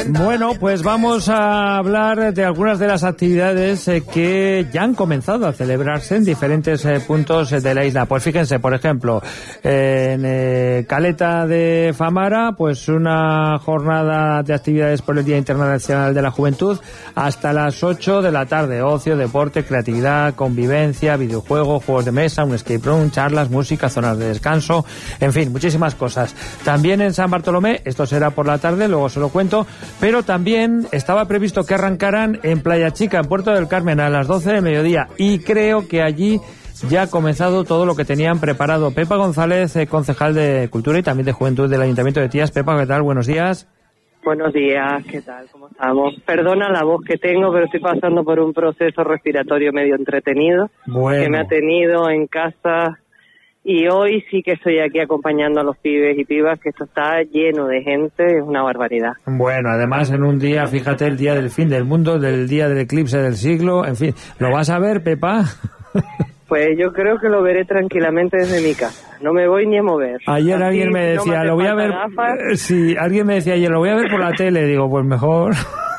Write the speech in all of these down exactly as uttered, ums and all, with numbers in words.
Bueno, pues vamos a hablar de algunas de las actividades eh, que ya han comenzado a celebrarse en diferentes eh, puntos de la isla. Pues fíjense, por ejemplo, eh, en eh, Caleta de Famara, pues una jornada de actividades por el Día Internacional de la Juventud hasta las ocho de la tarde. Ocio, deporte, creatividad, convivencia, videojuegos, juegos de mesa, un escape room, charlas, música, zonas de descanso, en fin, muchísimas cosas. También en San Bartolomé, esto será por la tarde, luego se lo cuento, pero también estaba previsto que arrancaran en Playa Chica, en Puerto del Carmen, a las doce del mediodía, y creo que allí ya ha comenzado todo lo que tenían preparado. Pepa González, eh, concejal de Cultura y también de Juventud del Ayuntamiento de Tías. Pepa, ¿qué tal? Buenos días. Buenos días, ¿qué tal? ¿Cómo estamos? Perdona la voz que tengo, pero estoy pasando por un proceso respiratorio medio entretenido, bueno. que me ha tenido en casa. Y hoy sí que estoy aquí acompañando a los pibes y pibas, que esto está lleno de gente, es una barbaridad. Bueno, además en un día, fíjate, el día del fin del mundo, del día del eclipse del siglo, en fin, ¿lo vas a ver, Pepa? Pues yo creo que lo veré tranquilamente desde mi casa, no me voy ni a mover. Ayer Así, alguien me decía, no me lo voy a ver, gafas. sí, alguien me decía ayer, lo voy a ver por la tele, digo, pues mejor...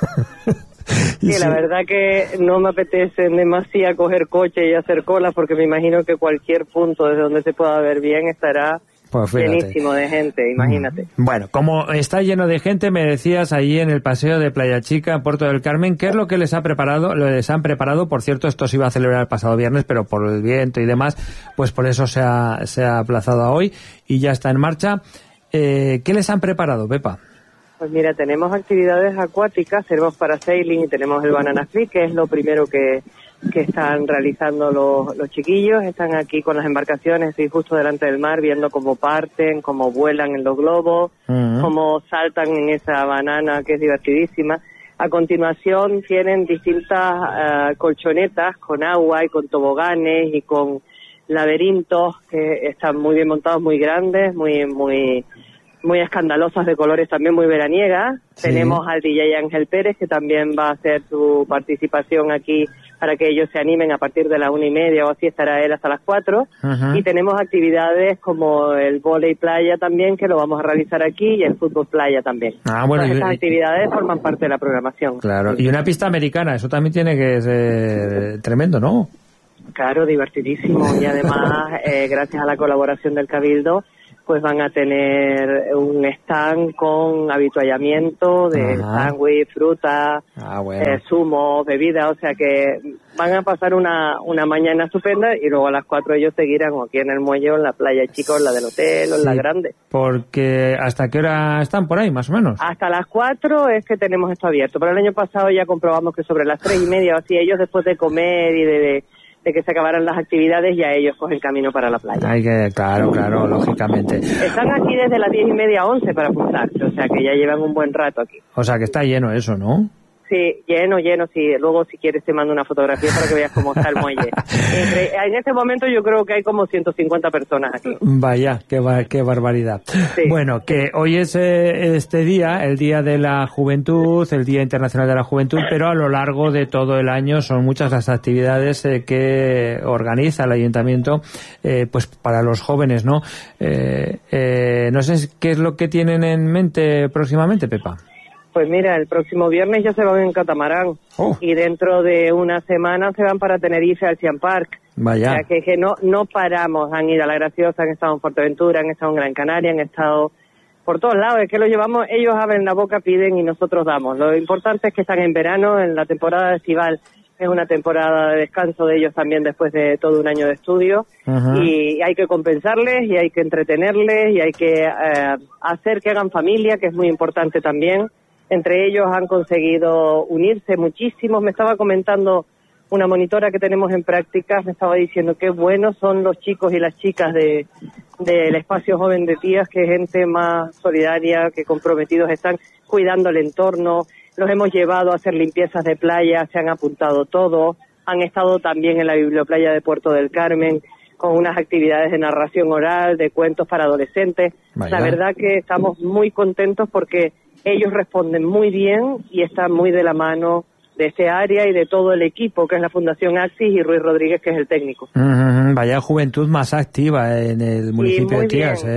Sí, sí, la verdad que no me apetece demasiado coger coche y hacer colas, porque me imagino que cualquier punto desde donde se pueda ver bien estará pues llenísimo de gente, imagínate. Bueno, como está lleno de gente, me decías allí en el paseo de Playa Chica, en Puerto del Carmen, ¿qué es lo que les ha preparado? Lo les han preparado, por cierto, esto se iba a celebrar el pasado viernes, pero por el viento y demás, pues por eso se ha, se ha aplazado a hoy y ya está en marcha. Eh, ¿Qué les han preparado, Pepa? Pues mira, tenemos actividades acuáticas, tenemos parasailing y tenemos el banana split, que es lo primero que, que están realizando los, los chiquillos. Están aquí con las embarcaciones, estoy justo delante del mar viendo cómo parten, cómo vuelan en los globos, uh-huh. cómo saltan en esa banana, que es divertidísima. A continuación tienen distintas uh, colchonetas con agua y con toboganes y con laberintos que están muy bien montados, muy grandes, muy muy muy escandalosas, de colores también muy veraniegas. Sí. Tenemos al D J Ángel Pérez, que también va a hacer su participación aquí para que ellos se animen a partir de la una y media o así, estará él hasta las cuatro. Uh-huh. Y tenemos actividades como el vóley playa también, que lo vamos a realizar aquí, y el fútbol playa también. Ah, bueno, Todas y, estas actividades forman parte de la programación. Claro, y una pista americana, eso también tiene que ser tremendo, ¿no? Claro, divertidísimo, y además, eh, gracias a la colaboración del Cabildo, pues van a tener un stand con avituallamiento de sándwich, fruta, ah, bueno. eh, zumo, bebida, o sea que van a pasar una una mañana estupenda, y luego a las cuatro ellos seguirán o aquí en el muelle, o en la playa chica, o en la del hotel, o en sí, la grande. Porque ¿hasta qué hora están por ahí, más o menos? Hasta las cuatro es que tenemos esto abierto, pero el año pasado ya comprobamos que sobre las tres y media o así, ellos después de comer y de... de de que se acabaran las actividades, ya ellos cogen camino para la playa. Ay, que, claro, claro, lógicamente. Están aquí desde las diez y media a once para apuntarse, o sea que ya llevan un buen rato aquí. O sea que está lleno eso, ¿no? Sí, lleno, lleno, sí. Luego, si quieres, te mando una fotografía para que veas cómo está el muelle. Entre, en este momento yo creo que hay como ciento cincuenta personas aquí. Vaya, qué, bar, qué barbaridad. Sí. Bueno, que hoy es eh, este día, el Día de la Juventud, el Día Internacional de la Juventud, pero a lo largo de todo el año son muchas las actividades eh, que organiza el Ayuntamiento eh, pues para los jóvenes, ¿no? Eh, eh, no sé qué es lo que tienen en mente próximamente, Pepa. Pues mira, el próximo viernes ya se van en catamarán, oh. y dentro de una semana se van para Tenerife al Cian Park. Vaya. O sea que, que no no paramos, han ido a La Graciosa, han estado en Fuerteventura, han estado en Gran Canaria, han estado por todos lados. Es que lo llevamos, ellos abren la boca, piden y nosotros damos. Lo importante es que están en verano, en la temporada estival. Es una temporada de descanso de ellos también después de todo un año de estudio. Uh-huh. Y hay que compensarles y hay que entretenerles y hay que eh, hacer que hagan familia, que es muy importante también. Entre ellos han conseguido unirse muchísimos. Me estaba comentando una monitora que tenemos en prácticas, me estaba diciendo qué buenos son los chicos y las chicas de del espacio joven de Tías, que gente más solidaria, que comprometidos están cuidando el entorno. Los hemos llevado a hacer limpiezas de playa, se han apuntado todos. Han estado también en la biblioplaya de Puerto del Carmen con unas actividades de narración oral, de cuentos para adolescentes. Vaya. La verdad que estamos muy contentos porque ellos responden muy bien y están muy de la mano de este área y de todo el equipo, que es la Fundación Axis, y Ruiz Rodríguez, que es el técnico. Uh-huh. Vaya juventud más activa en el municipio sí, de Tías, bien, ¿eh? Sí.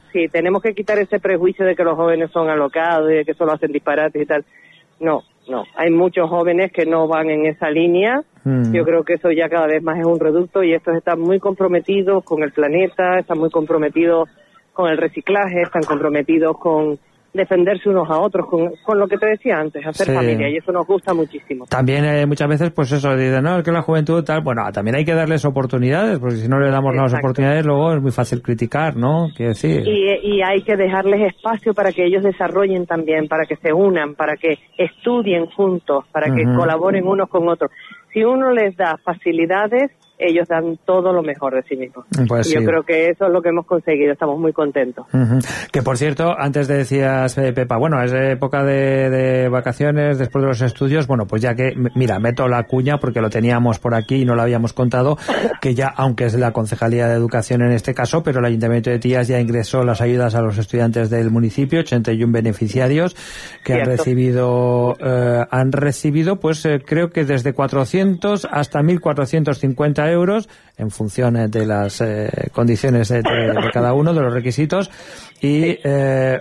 sí, tenemos que quitar ese prejuicio de que los jóvenes son alocados y de que solo hacen disparates y tal. No, no, hay muchos jóvenes que no van en esa línea. Mm. Yo creo que eso ya cada vez más es un reducto y estos están muy comprometidos con el planeta, están muy comprometidos con el reciclaje, están comprometidos con defenderse unos a otros, con, con lo que te decía antes, hacer sí. familia, y eso nos gusta muchísimo. También eh, muchas veces, pues eso, dicen, no, es que la juventud tal, bueno, también hay que darles oportunidades, porque si no le damos Exacto. las oportunidades, luego es muy fácil criticar, ¿no? Quiero decir. Y, y hay que dejarles espacio para que ellos desarrollen también, para que se unan, para que estudien juntos, para que uh-huh. colaboren unos con otros. Si uno les da facilidades, ellos dan todo lo mejor de sí mismos. Pues y yo sí. creo que eso es lo que hemos conseguido, estamos muy contentos. Uh-huh. Que por cierto, antes decías, eh, Pepa, bueno, es época de, de vacaciones, después de los estudios, bueno, pues ya que, mira, meto la cuña porque lo teníamos por aquí y no lo habíamos contado, que ya, aunque es la Concejalía de Educación en este caso, pero el Ayuntamiento de Tías ya ingresó las ayudas a los estudiantes del municipio, ochenta y uno beneficiarios que Cierto. han recibido, eh, han recibido, pues eh, creo que desde cuatrocientos hasta mil cuatrocientos cincuenta euros en función de las eh, condiciones de, de, de cada uno, de los requisitos, y eh,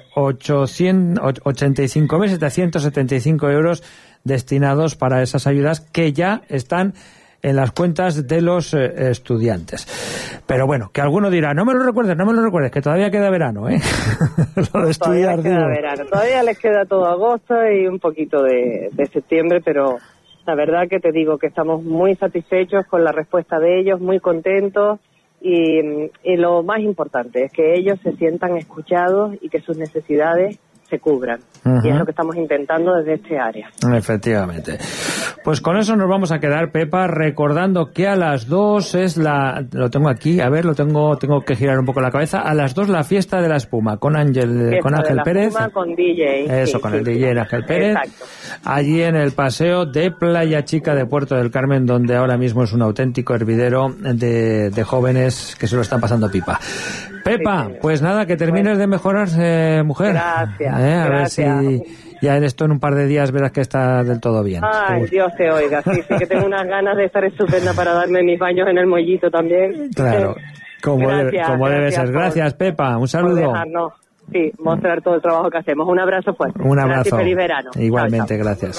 ochenta y cinco mil setecientos setenta y cinco euros destinados para esas ayudas que ya están en las cuentas de los eh, estudiantes. Pero bueno, que alguno dirá, no me lo recuerdes, no me lo recuerdes, que todavía queda verano, ¿eh? Lo de estudiar, todavía queda verano, todavía les queda todo agosto y un poquito de, de septiembre, pero la verdad que te digo que estamos muy satisfechos con la respuesta de ellos, muy contentos y, y lo más importante es que ellos se sientan escuchados y que sus necesidades se cubran. Uh-huh. Y es lo que estamos intentando desde este área. Efectivamente. Pues con eso nos vamos a quedar, Pepa, recordando que a las dos es la... Lo tengo aquí, a ver, lo tengo tengo que girar un poco la cabeza. A las dos la fiesta de la espuma, con Ángel, fiesta con Ángel de la Pérez. Espuma, con D J. Eso, sí, con sí, el sí. D J Ángel Pérez. Exacto. Allí en el paseo de Playa Chica de Puerto del Carmen, donde ahora mismo es un auténtico hervidero de, de jóvenes que se lo están pasando pipa. Pepa, sí, pues nada, que termines bueno. de mejorar, eh, mujer. Gracias, eh, a gracias. ver si ya en esto en un par de días verás que está del todo bien. Ay, Uf. Dios te oiga, sí, sí que tengo unas ganas de estar estupenda para darme mis baños en el mollito también. Claro, como, gracias, debe, como gracias debe ser. Gracias, por, Pepa, un saludo. Por dejarnos, sí, mostrar todo el trabajo que hacemos. Un abrazo fuerte. Un abrazo. Gracias y feliz verano. Igualmente, chao, chao. Gracias.